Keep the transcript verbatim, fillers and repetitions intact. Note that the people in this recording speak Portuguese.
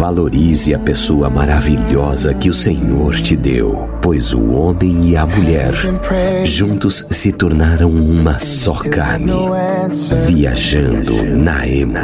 Valorize a pessoa maravilhosa que o Senhor te deu, pois o homem e a mulher juntos se tornaram uma só carne. Viajando na emoção.